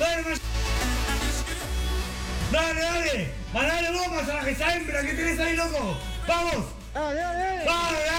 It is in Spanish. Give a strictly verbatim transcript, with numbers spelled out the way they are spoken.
Dale, más. Dale, dale. Mandale bombas a esa hembra que tenés ahí, loco. Vamos. Dale, dale, dale. Dale,